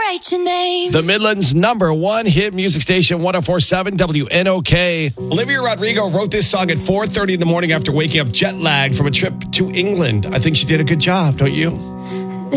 write your name. The Midland's #1 hit music station, 104.7 WNOK. Olivia Rodrigo wrote this song at 4:30 in the morning after waking up jet lagged from a trip to England. I think she did a good job, don't you?